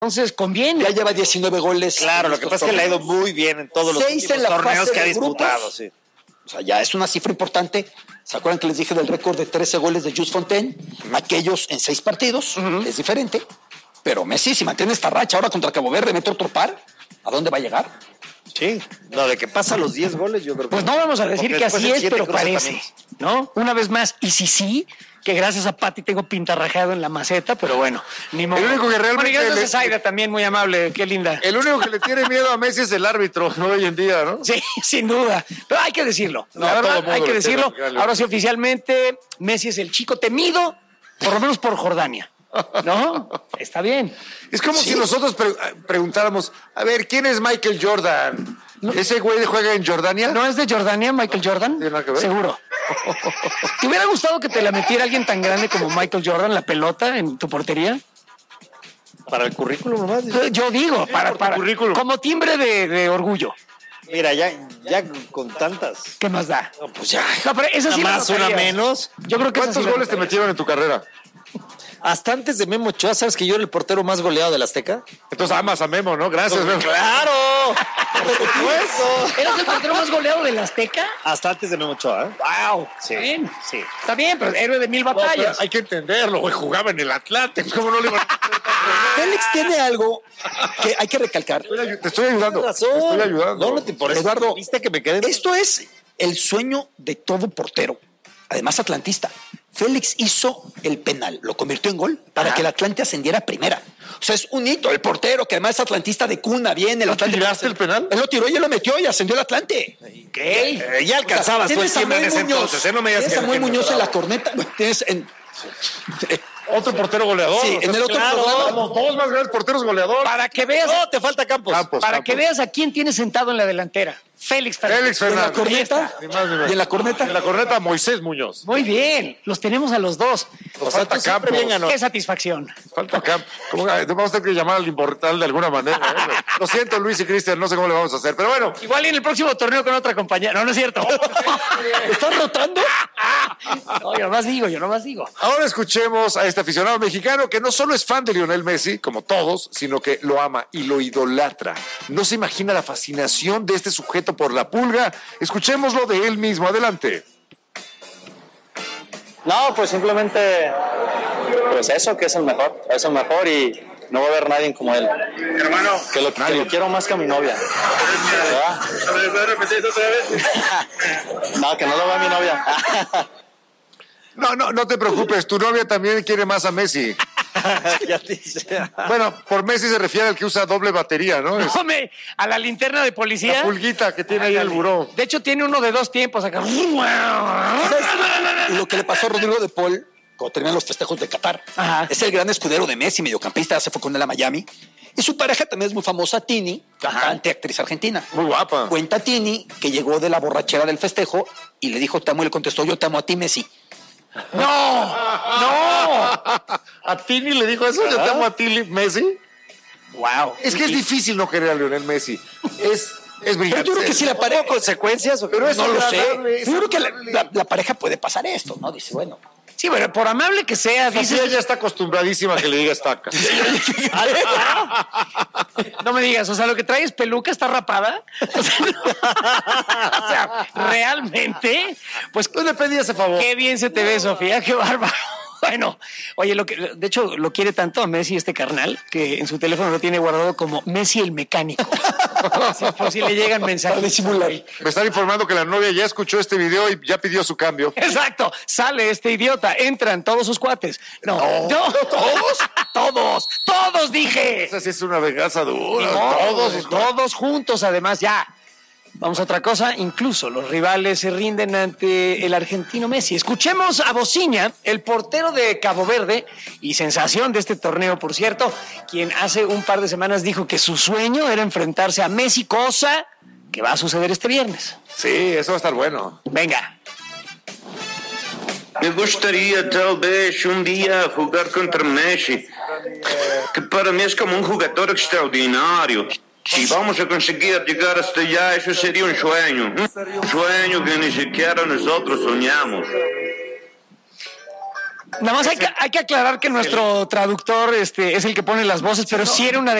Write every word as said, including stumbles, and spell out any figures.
Entonces conviene. Ya lleva diecinueve goles. Claro, lo que pasa es que le ha ido muy bien en todos los Seis en la torneos fase que ha de disputado. grupos. Sí. O sea, ya es una cifra importante. ¿Se acuerdan que les dije del récord de trece goles de Jules Fontaine? Uh-huh. Aquellos en seis partidos, uh-huh. Es diferente. Pero Messi, si mantiene esta racha ahora contra Cabo Verde, mete otro par, ¿a dónde va a llegar? Sí, no, de que pasa los diez goles, yo creo que... Pues no vamos a decir que así es, pero parece, también. ¿No? Una vez más, y sí, sí, que gracias a Pati tengo pintarrajeado en la maceta, pero bueno, ni modo. El único que realmente... Bueno, y gracias le... a Zaida también, muy amable, qué linda. El único que le tiene miedo a Messi es el árbitro, ¿no? Hoy en día, ¿no? Sí, sin duda, pero hay que decirlo, no, la verdad, hay que decirlo. Ahora sí, oficialmente, Messi es el chico temido, por lo menos por Jordania. ¿No? Está bien. Es como sí. si nosotros pre- preguntáramos, a ver, ¿quién es Michael Jordan? No. ¿Ese güey juega en Jordania? ¿No es de Jordania, Michael Jordan? ¿Tiene nada que ver? Seguro. ¿Te hubiera gustado que te la metiera alguien tan grande como Michael Jordan, la pelota, en tu portería? Para el currículum nomás. Yo digo, sí, para, para como timbre de, de orgullo. Mira, ya, ya con tantas. ¿Qué más da? No, pues ya. No, pero esa sí una más, una menos. Yo creo que ¿Cuántos sí goles te metieron en tu carrera? Hasta antes de Memo Ochoa, ¿sabes que yo era el portero más goleado del Azteca? Entonces amas a Memo, ¿no? Gracias, Memo. ¡Claro! ¡Por supuesto! ¿Eras el portero más goleado del Azteca? Hasta antes de Memo Ochoa, ¿eh? ¡Wow! Sí. Está bien. Sí. Está bien, pero héroe de mil batallas. No, hay que entenderlo, güey. Jugaba en el Atlante. ¿Cómo no le iban a... Félix tiene algo que hay que recalcar. Te estoy ayudando. Te estoy ayudando. No, no te por Eduardo, ¿viste que me quedé? Esto es el sueño de todo portero, además atlantista. Félix hizo el penal, lo convirtió en gol para Ajá. que el Atlante ascendiera a primera. O sea, es un hito, el portero, que además es atlantista de cuna, bien. El Atlante ¿Tiraste el penal? Él lo tiró y él lo metió y ascendió el Atlante. ¿Qué? Eh, ya alcanzabas o sea, tú el tiempo en ese Muñoz, entonces. ¿eh? No me digas tienes a Samuel Muñoz en la corneta. Tienes en... Otro portero goleador. Sí, en el otro claro, programa. Somos dos más grandes porteros goleadores. Para que veas. No, te falta Campos. Campos para Campos. que veas a quién tiene sentado en la delantera. Félix Fernández. Félix Fernández. ¿Y en la corneta? Ni más, ni más. ¿Y en la corneta? En la corneta, Moisés Muñoz. Muy bien, los tenemos a los dos. Nos falta Campos. Qué satisfacción. Falta Campos. Vamos a tener que llamar al inmortal de alguna manera. ¿eh? Lo siento, Luis y Cristian, no sé cómo le vamos a hacer, pero bueno. Igual y en el próximo torneo con otra compañera. No, no es cierto. ¿Estás rotando? No, yo nomás digo, yo nomás digo. Ahora escuchemos a este aficionado mexicano que no solo es fan de Lionel Messi, como todos, sino que lo ama y lo idolatra. No se imagina la fascinación de este sujeto por la pulga. Escuchémoslo de él mismo. Adelante. No, pues simplemente, pues eso, que es el mejor, es el mejor y no va a haber nadie como él. Hermano, que lo, que lo quiero más que a mi novia. ¿Puedes repetir otra vez? No, que no lo vea mi novia. No, no, no te preocupes, tu novia también quiere más a Messi. Ya te hice. Bueno, por Messi se refiere al que usa doble batería, ¿no? Es No, me, a la linterna de policía. la pulguita que tiene ahí el buró. De hecho, tiene uno de dos tiempos acá. Y lo que le pasó a Rodrigo de Paul cuando terminan los festejos de Qatar. Ajá. Es el gran escudero de Messi, mediocampista, se fue con él a Miami. Y su pareja también es muy famosa, Tini, cantante, actriz argentina. Muy guapa. Cuenta Tini que llegó de la borrachera del festejo y le dijo, te amo, y le contestó, yo te amo a ti, Messi. ¡No! ¡No! ¿A Tini le dijo eso? ¿Yo te amo a ti, Messi? Wow. Es que es difícil no querer a Lionel Messi. Es, es brillante. Pero yo creo que si la pareja... consecuencias? Pero es no lo sé. agradable, es Yo creo que la, agradable. la- la pareja puede pasar esto, ¿no? Dice, bueno... Sí, bueno, por amable que sea, Dice, dice. ella está acostumbradísima a que le diga estaca. No me digas, o sea, lo que trae es peluca, está rapada. O sea, o sea, realmente, pues Tú le pedí ese favor. qué bien se te ve, Sofía, qué bárbaro. Bueno, oye, lo que, de hecho, lo quiere tanto a Messi este carnal que en su teléfono lo tiene guardado como Messi el mecánico. Sí, por si le llegan mensajes. Para disimular. Me están informando que la novia ya escuchó este video y ya pidió su cambio. Exacto, sale este idiota, entran todos sus cuates. No, no, todos, todos, todos dije. Esa sí es una venganza dura. Todos, Todos. todos juntos, además, ya. Vamos a otra cosa, incluso los rivales se rinden ante el argentino Messi. Escuchemos a Bociña, el portero de Cabo Verde y sensación de este torneo, por cierto, quien hace un par de semanas dijo que su sueño era enfrentarse a Messi, cosa que va a suceder este viernes. Sí, eso va a estar bueno. Venga. Me gustaría tal vez un día jugar contra Messi, que para mí es como un jugador extraordinario. Si vamos a conseguir llegar hasta allá, eso sería un sueño, un sueño que ni siquiera nosotros soñamos. Nada más hay que, hay que aclarar que nuestro traductor este, es el que pone las voces, pero sí era una